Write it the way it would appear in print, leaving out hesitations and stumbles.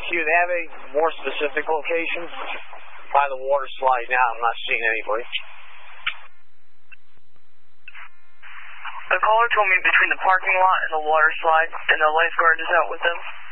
Do they have a more specific location? By the water slide now, I'm not seeing anybody. The caller told me between the parking lot and the water slide, and the lifeguard is out with them.